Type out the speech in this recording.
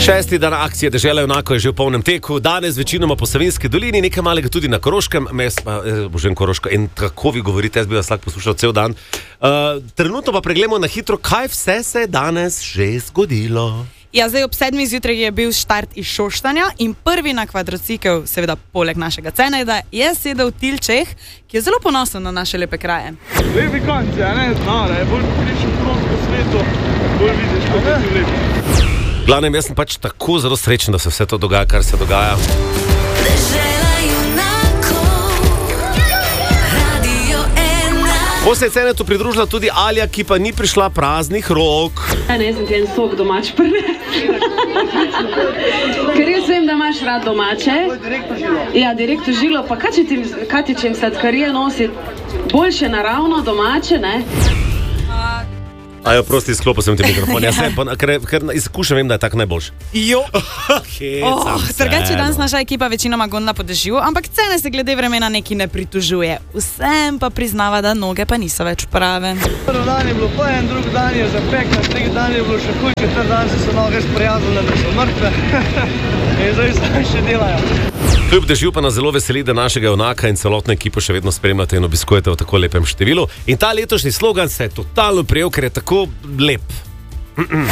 Šesti dan akcije Dežela junakov je že v polnem teku, danes večinoma po Savinjski dolini, nekaj malega tudi na Koroškem, božen Koroško, in kako vi govorite, jaz bi vas lahko poslušal cel dan. Trenutno pa pregledamo na hitro, kaj vse se je danes že zgodilo. Ja, zdaj ob 7 zjutraj je bil štart iz Šoštanja in prvi na kvadrocikel, seveda poleg našega Cenejda, je sedel Tilčeh, ki je zelo ponosen na naše lepe kraje. Lepi konci, a ne? Znara, je bolj prišel krog po svetu, bolj vidiš, kako je to lepo. Glavnem, jaz sem pač tako zelo srečen, da se vse to dogaja, kar se dogaja. Po se je Cenetu pridružila tudi Alja, ki pa ni prišla praznih rok. Ne, sem ti en sok domač prve. Ker jaz vem, da imaš rad domače. Ja, direktno žilo. Pa kaj ti čem sladkarije nosi? Boljše naravno domače, ne? Ajo, prosti, izklopil sem ti mikrofon. Ja, ker izkušam, vem, da je tak najboljši. Jo. Drugače danes naša ekipa večinoma gondla po dežju, ampak Cene se glede vremena neki ne pritožuje. Vsem pa priznava, da noge pa niso več prave. Prvi dan je bilo pojen, drugi dan je zapek, na tretji dan je bilo še huj, četrti dan so noge sprijaznile, da so mrtve. In zdaj še delajo. Kljub dežju pa nas zelo veseli, da našega junaka in celotno ekipo še vedno spremljate in obiskujete v tako lepem številu. In ta letošnji slogan se je totalno prijel, ker je tako lep.